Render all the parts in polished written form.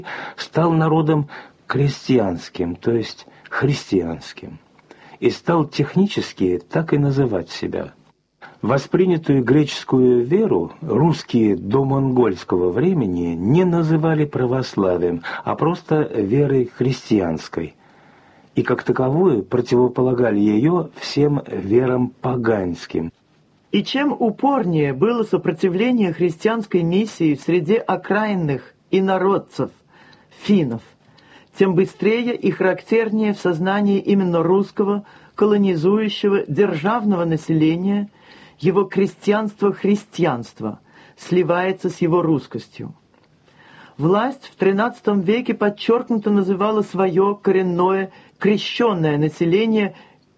стал народом крестьянским, то есть христианским, и стал технически так и называть себя. Воспринятую греческую веру русские до монгольского времени не называли православием, а просто верой христианской, и как таковую противополагали ее всем верам поганским. И чем упорнее было сопротивление христианской миссии в среде окраинных инородцев, финнов, тем быстрее и характернее в сознании именно русского колонизующего державного населения его крестьянство-христианство сливается с его русскостью. Власть в XIII веке подчеркнуто называла свое коренное крещенное население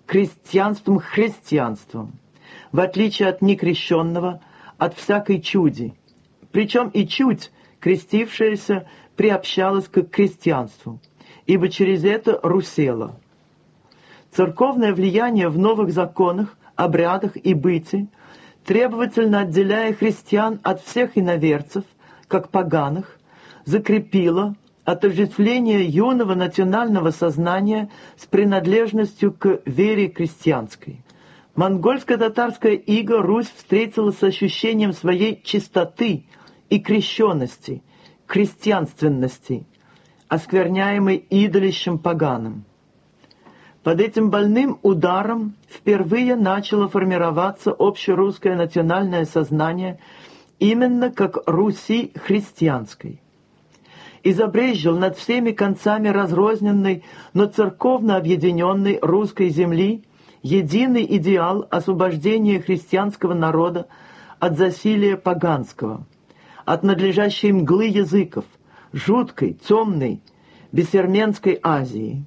крестьянством-христианством, в отличие от некрещенного, от всякой чуди. Причем и чудь, крестившаяся, приобщалась к крестьянству, ибо через это русела. Церковное влияние в новых законах, обрядах и быте, требовательно отделяя христиан от всех иноверцев, как поганых, закрепило отождествление юного национального сознания с принадлежностью к вере крестьянской. Монгольско-татарская ига Русь встретила с ощущением своей чистоты и крещенности, крестьянственности, оскверняемой идолищем поганым. Под этим больным ударом впервые начало формироваться общерусское национальное сознание именно как Руси христианской. И забрезжил над всеми концами разрозненной, но церковно объединенной русской земли единый идеал освобождения христианского народа от засилия поганского, от надлежащей мглы языков, жуткой, темной, бессерменской Азии.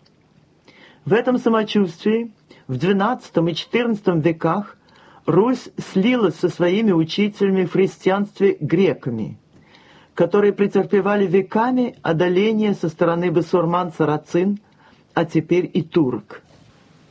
В этом самочувствии в XII и XIV веках Русь слилась со своими учителями в христианстве греками, которые претерпевали веками одоление со стороны басурман-сарацин, а теперь и турок.